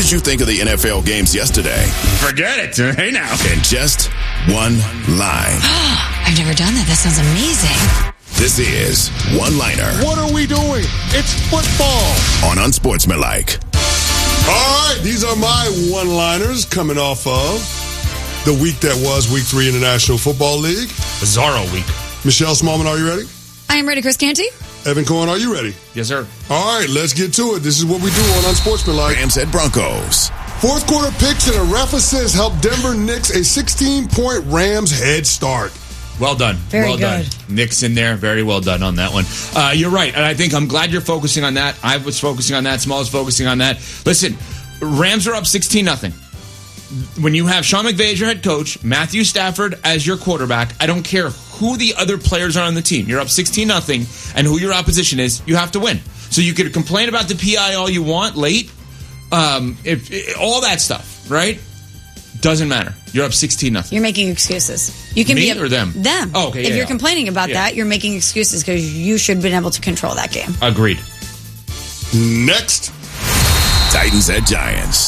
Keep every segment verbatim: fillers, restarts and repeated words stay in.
did you think of the N F L games yesterday? Forget it. Hey, now. In just one line. I've never done that. That sounds amazing. This is One Liner. What are we doing? It's football. On Unsportsmanlike. All right, these are my one-liners coming off of the week that was week three in the National Football League. Bizarro week. Michelle Smallman, are you ready? I am ready, Chris Canty. Evan Cohen, are you ready? Yes, sir. All right, let's get to it. This is what we do on Unsportsmanlike. Rams at Broncos. Fourth quarter picks and a ref assist helped Denver Knicks a sixteen-point Rams head start. Well done. Very well good. done. Nick's in there. Very well done on that one. Uh, you're right. And I think I'm glad you're focusing on that. I was focusing on that. Small is focusing on that. Listen, Rams are up sixteen nothing. When you have Sean McVay as your head coach, Matthew Stafford as your quarterback, I don't care who the other players are on the team. You're up sixteen nothing, and who your opposition is, you have to win. So you could complain about the P I all you want late, um, if, if all that stuff, right? Doesn't matter. You're up sixteen nothing. You're making excuses. You can Me be or them? Them. Oh, okay, if yeah, you're yeah. complaining about Yeah. that, you're making excuses because you should have been able to control that game. Agreed. Next, Titans at Giants.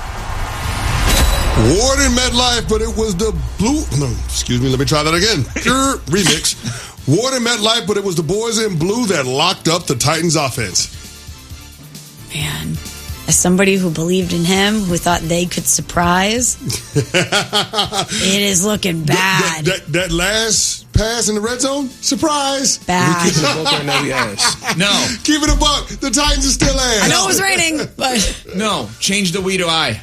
Ward in MetLife, but it was the blue. No, excuse me. Let me try that again. Grr, remix. Ward in MetLife, but it was the boys in blue that locked up the Titans' offense. Man, as somebody who believed in him, who thought they could surprise, it is looking bad. That, that, that last pass in the red zone, surprise. Bad. No. Keep it a buck. The Titans are still ass. I know it was raining, but No, change the we to I.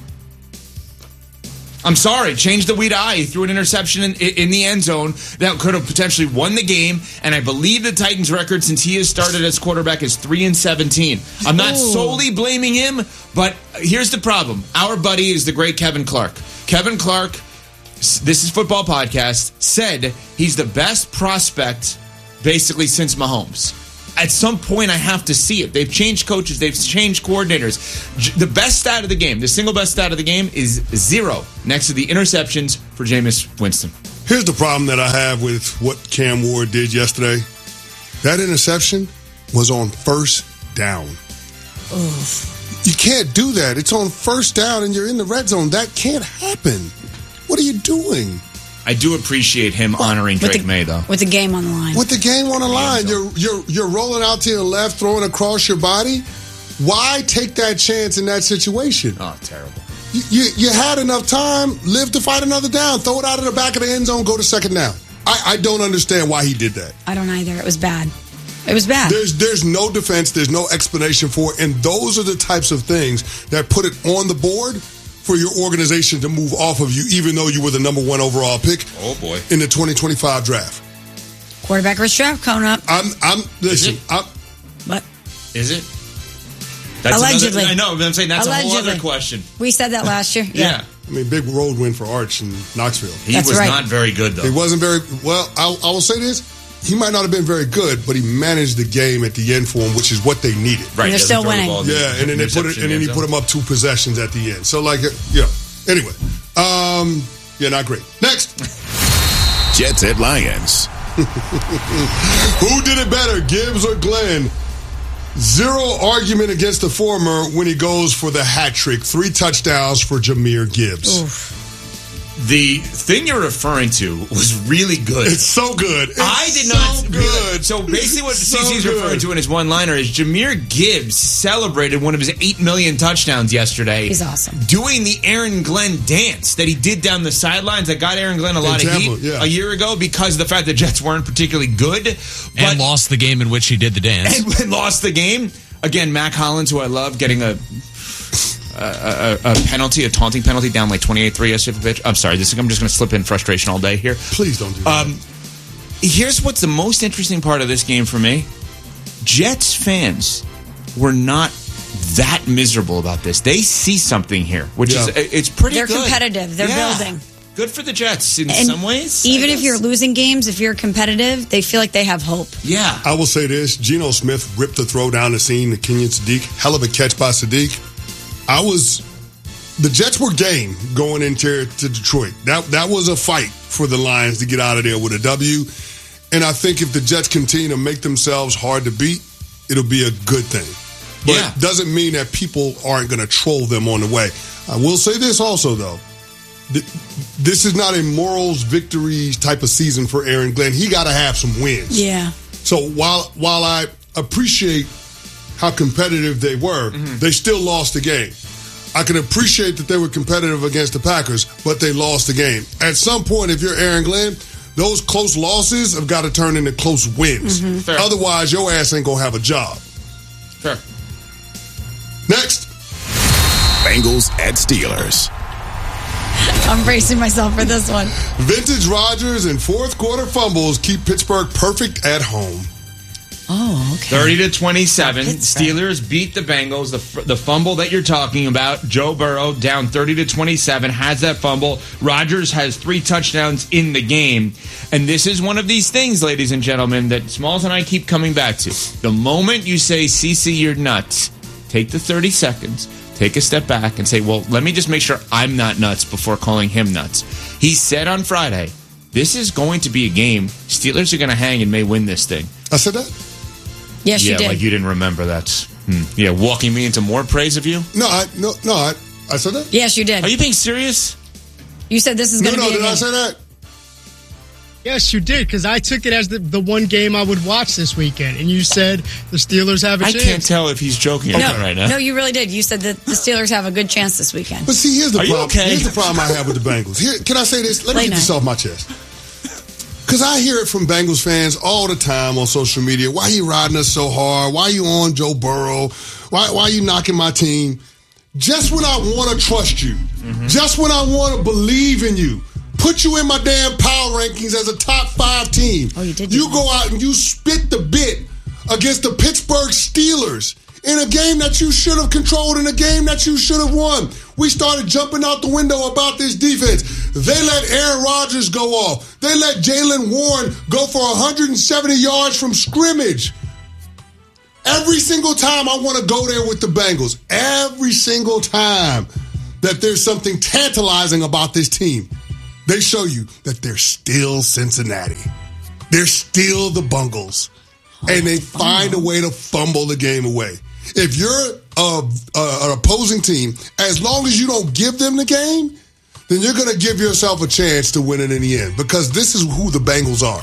I'm sorry, change the we to I. He threw an interception in, in the end zone that could have potentially won the game, and I believe the Titans' record since he has started as quarterback is three and seventeen. I'm not Ooh. solely blaming him, but here's the problem. Our buddy is the great Kevin Clark. Kevin Clark, this is Football Podcast, said he's the best prospect basically since Mahomes. At some point, I have to see it. They've changed coaches. They've changed coordinators. J- The best stat of the game, the single best stat of the game is zero next to the interceptions for Jameis Winston. Here's the problem that I have with what Cam Ward did yesterday. That interception was on first down. oof. You can't do that. It's on first down and you're in the red zone. That can't happen. What are you doing? I do appreciate him honoring With Drake the- May, though. With the game on the line. With the game on the line, end you're you're you're rolling out to the left, throwing across your body. Why take that chance in that situation? Oh, terrible. You, you you had enough time, live to fight another down, throw it out of the back of the end zone, go to second down. I, I don't understand why he did that. I don't either. It was bad. It was bad. There's there's no defense, there's no explanation for it, and those are the types of things that put it on the board for your organization to move off of you, even though you were the number one overall pick. Oh, boy. In the twenty twenty-five draft. Quarterback risk draft coming up. I'm I'm listen. it? I'm, But Is it? That's Allegedly. Another, I know, but I'm saying that's a whole Allegedly. other question. we said that last year. Yeah. I mean, big road win for Arch in Knoxville. He That's was right. not very good, though. He wasn't very well. I, I will say this: he might not have been very good, but he managed the game at the end for him, which is what they needed. Right, And they're doesn't still throw the winning. ball, Yeah, and then they put it, and then he put him up two possessions at the end. So, like, yeah. Anyway, um, yeah, not great. Next, Jets at Lions. who did it better, Gibbs or Glenn? Zero argument against the former when he goes for the hat trick. Three touchdowns for Jahmyr Gibbs. Oof. The thing you're referring to was really good. It's so good. It's I did not. so really- good. So basically, what So C C's referring good. to in his one-liner is Jahmyr Gibbs celebrated one of his eight million touchdowns yesterday. He's awesome. Doing the Aaron Glenn dance that he did down the sidelines that got Aaron Glenn a lot In of Tampa, heat yeah. a year ago because of the fact the Jets weren't particularly good, but And lost the game in which he did the dance. and lost the game. Again, Mac Hollins, who I love, getting a. A, a, a penalty, a taunting penalty, down like twenty-eight three yesterday for pitch. I'm sorry, this I'm just going to slip in frustration all day here. Please don't do that. Um, here's what's the most interesting part of this game for me. Jets fans were not that miserable about this. They see something here, which Yeah. is it's pretty They're good. competitive. They're Yeah. building. Good for the Jets in And some ways. I even if guess. you're losing games, if you're competitive, they feel like they have hope. Yeah. I will say this: Geno Smith ripped the throw down the seam to Kenyon Sadiq. Hell of a catch by Sadiq. I was. The Jets were game going into to Detroit. That that was a fight for the Lions to get out of there with a W. And I think if the Jets continue to make themselves hard to beat, it'll be a good thing. But Yeah. doesn't mean that people aren't going to troll them on the way. I will say this also, though. Th- This is not a morals victories type of season for Aaron Glenn. He got to have some wins. Yeah. So while while I appreciate how competitive they were, Mm-hmm. they still lost the game. I can appreciate that they were competitive against the Packers, but they lost the game. At some point, if you're Aaron Glenn, those close losses have got to turn into close wins. Mm-hmm. Fair. Otherwise, your ass ain't going to have a job. Fair. Next. Bengals at Steelers. I'm bracing myself for this one. Vintage Rodgers and fourth quarter fumbles keep Pittsburgh perfect at home. Oh, okay. thirty to twenty-seven. Pittsburgh. Steelers beat the Bengals. The, the fumble that you're talking about, Joe Burrow down thirty to twenty-seven, has that fumble. Rodgers has three touchdowns in the game. And this is one of these things, ladies and gentlemen, that Smalls and I keep coming back to. The moment you say, C C, you're nuts, take the thirty seconds, take a step back and say, well, let me just make sure I'm not nuts before calling him nuts. He said on Friday, this is going to be a game. Steelers are going to hang and may win this thing. I said that? Yes, Yeah, you did. like you didn't remember that. Hmm. Yeah, walking me into more praise of you? No, I no no I, I said that? yes, you did. Are you being serious? You said this is No, going to no, be a did I game. say that? Yes, you did, because I took it as the, the one game I would watch this weekend, and you said the Steelers have a I chance. can't tell if he's joking or No, not right now. no, you really did. You said that the Steelers have a good chance this weekend. But see, here's the Are you problem. okay? Here's the problem I have with the Bengals. Here, can I say this? Let me Late get this night. off my chest. Because I hear it from Bengals fans all the time on social media. Why you riding us so hard? Why you on Joe Burrow? Why why you knocking my team? Just when I want to trust you. Mm-hmm. Just when I want to believe in you. Put you in my damn power rankings as a top five team. Oh, you did do You that. go out and you spit the bit against the Pittsburgh Steelers in a game that you should have controlled, in a game that you should have won. We started jumping out the window about this defense. They let Aaron Rodgers go off. They let Jalen Warren go for one hundred seventy yards from scrimmage. Every single time I want to go there with the Bengals, every single time that there's something tantalizing about this team, they show you that they're still Cincinnati. They're still the Bungles. And they find a way to fumble the game away. If you're a, a, an opposing team, as long as you don't give them the game, then you're going to give yourself a chance to win it in the end. Because this is who the Bengals are.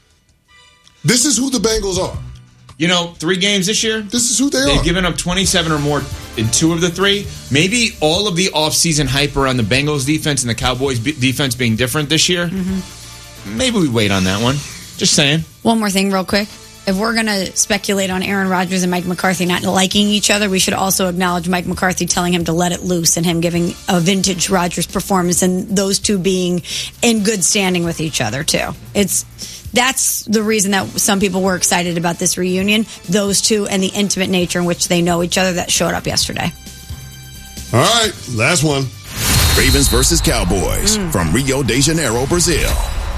This is who the Bengals are. You know, three games this year, This is who they they've are. given up twenty-seven or more in two of the three. Maybe all of the offseason hype around the Bengals defense and the Cowboys be- defense being different this year. Mm-hmm. Maybe we wait on that one. Just saying. One more thing, real quick. If we're going to speculate on Aaron Rodgers and Mike McCarthy not liking each other, we should also acknowledge Mike McCarthy telling him to let it loose and him giving a vintage Rodgers performance and those two being in good standing with each other, too. It's that's the reason that some people were excited about this reunion, those two and the intimate nature in which they know each other that showed up yesterday. All right, last one. Ravens versus Cowboys from Rio de Janeiro, Brazil.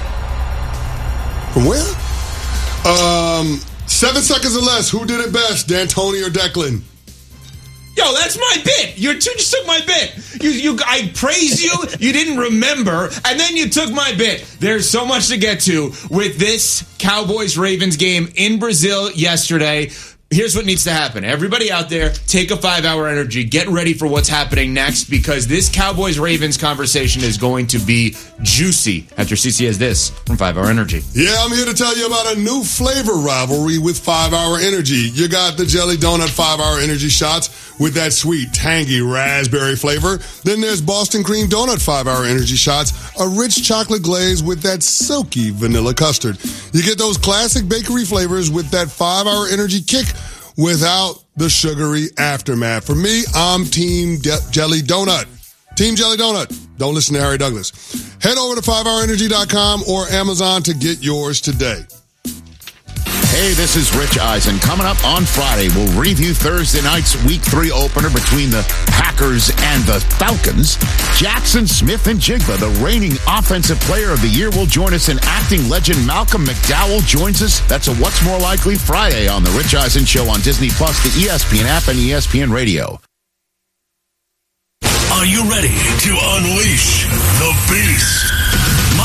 From where? Um, seven seconds or less. Who did it best, D'Antoni or Declan? Yo, that's my bit. You two just took my bit. You, you, I praise you. You didn't remember, and then you took my bit. There's so much to get to with this Cowboys-Ravens game in Brazil yesterday. Here's what needs to happen. Everybody out there, take a five-hour energy. Get ready for what's happening next because this Cowboys-Ravens conversation is going to be juicy after C C has this from five-hour energy. Yeah, I'm here to tell you about a new flavor rivalry with five hour Energy. You got the Jelly Donut five hour Energy shots with that sweet, tangy raspberry flavor. Then there's Boston Cream Donut five hour Energy shots, a rich chocolate glaze with that silky vanilla custard. You get those classic bakery flavors with that five hour Energy kick without the sugary aftermath. For me, I'm Team De- Jelly Donut. Team Jelly Donut. Don't listen to Harry Douglas. Head over to five hour energy dot com or Amazon to get yours today. Hey, this is Rich Eisen. Coming up on Friday, we'll review Thursday night's Week three opener between the Packers and the Falcons. Jackson Smith-Njigba, the reigning Offensive Player of the Year, will join us, and acting legend Malcolm McDowell joins us. That's a What's More Likely Friday on The Rich Eisen Show on Disney Plus, the E S P N app, and E S P N Radio. Are you ready to unleash the beast?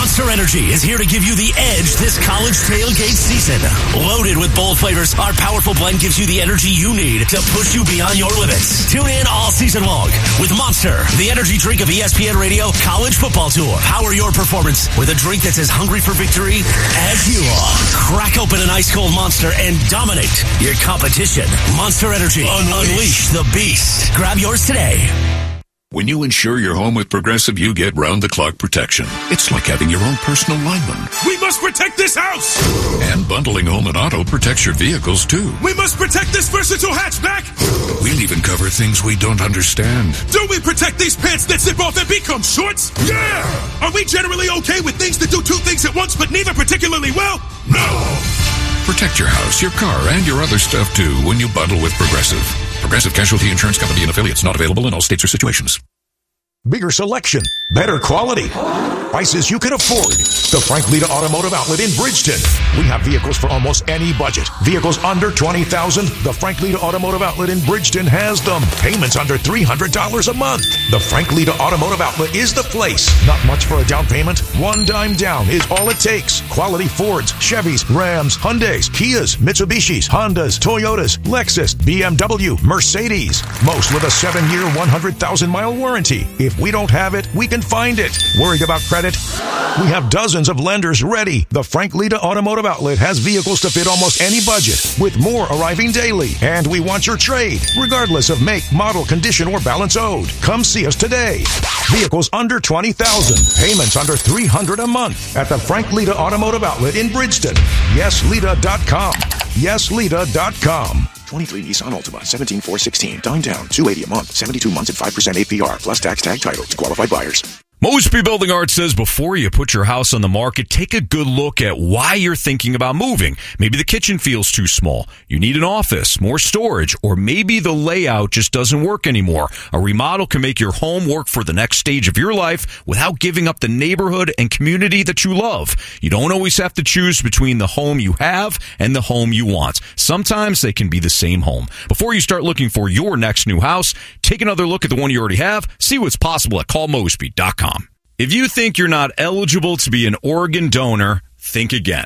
Monster Energy is here to give you the edge this college tailgate season. Loaded with bold flavors, our powerful blend gives you the energy you need to push you beyond your limits. Tune in all season long with Monster, the energy drink of E S P N Radio College Football Tour. Power your performance with a drink that's as hungry for victory as you are. Crack open an ice-cold Monster and dominate your competition. Monster Energy. Unleash the beast. Grab yours today. When you insure your home with Progressive, you get round-the-clock protection. It's like having your own personal lineman. We must protect this house! And bundling home and auto protects your vehicles, too. We must protect this versatile hatchback! We'll even cover things we don't understand. Do we protect these pants that zip off and become shorts? Yeah! Are we generally okay with things that do two things at once, but neither particularly well? No! Protect your house, your car, and your other stuff, too, when you bundle with Progressive. Progressive Casualty Insurance Company and affiliates, not available in all states or situations. Bigger selection, better quality, prices you can afford. The Frank Lita Automotive Outlet in Bridgeton. We have vehicles for almost any budget. Vehicles under twenty thousand dollars. The Frank Lita Automotive Outlet in Bridgeton has them. Payments under three hundred dollars a month. The Frank Lita Automotive Outlet is the place. Not much for a down payment. One dime down is all it takes. Quality Fords, Chevys, Rams, Hyundais, Kias, Mitsubishis, Hondas, Toyotas, Lexus, B M W, Mercedes. Most with a seven-year, one hundred thousand mile warranty. If we don't have it, we can find it. Worried about credit? We have dozens of lenders ready. The Frank Lita Automotive Outlet has vehicles to fit almost any budget, with more arriving daily. And we want your trade, regardless of make, model, condition, or balance owed. Come see us today. Vehicles under twenty thousand dollars. Payments under three hundred dollars a month at the Frank Lita Automotive Outlet in Bridgeton. yes lita dot com. yes lita dot com. twenty-three Nissan Altima, seventeen four sixteen. Down down, two hundred eighty a month, seventy-two months at five percent A P R, plus tax tag title to qualified buyers. Mosby Building Art says before you put your house on the market, take a good look at why you're thinking about moving. Maybe the kitchen feels too small. You need an office, more storage, or maybe the layout just doesn't work anymore. A remodel can make your home work for the next stage of your life without giving up the neighborhood and community that you love. You don't always have to choose between the home you have and the home you want. Sometimes they can be the same home. Before you start looking for your next new house, take another look at the one you already have. See what's possible at call mosby dot com. If you think you're not eligible to be an organ donor, think again.